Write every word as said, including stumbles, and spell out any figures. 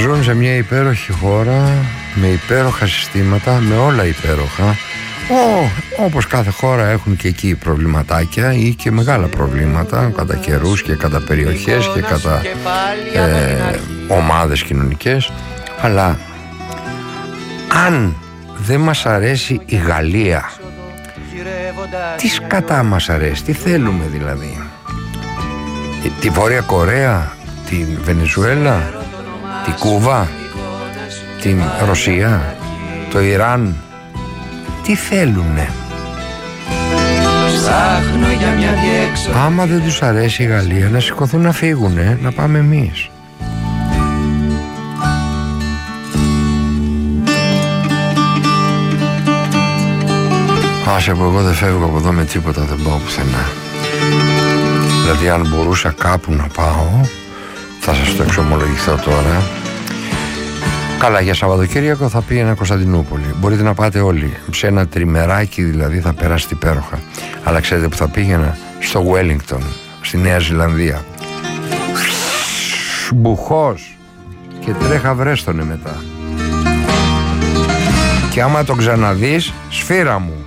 ζουν σε μια υπέροχη χώρα με υπέροχα συστήματα, με όλα υπέροχα. Ω, όπως κάθε χώρα έχουν και εκεί προβληματάκια ή και μεγάλα προβλήματα κατά καιρούς και κατά περιοχές και κατά ε, ομάδες κοινωνικές. Αλλά αν δεν μας αρέσει η Γαλλία, τι σκατά μας αρέσει, τι θέλουμε δηλαδή? Τη Βόρεια Κορέα, την Βενεζουέλα, την Κούβα, την Ρωσία, το Ιράν? Τι θέλουνε? Για μια άμα δεν τους αρέσει η Γαλλία, να σηκωθούν να φύγουνε, να πάμε εμείς. Άσε που εγώ δεν φεύγω από εδώ με τίποτα, δεν πάω πουθενά. Δηλαδή αν μπορούσα κάπου να πάω, θα σας το εξομολογηθώ τώρα. Καλά, για Σαββατοκύριακο θα πήγαινα Κωνσταντινούπολη. Μπορείτε να πάτε όλοι. Σε ένα τριμεράκι δηλαδή θα περάσετε υπέροχα. Αλλά ξέρετε που θα πήγαινα? Στο Wellington, στη Νέα Ζηλανδία. Μπουχός. Και τρέχα βρέστονε μετά. Και άμα το ξαναδείς, σφύρα μου.